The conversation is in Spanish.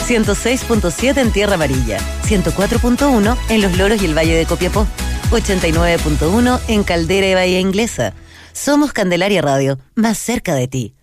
106.7 en Tierra Amarilla, 104.1 en Los Loros y el Valle de Copiapó, 89.1 en Caldera y Bahía Inglesa. Somos Candelaria Radio, más cerca de ti.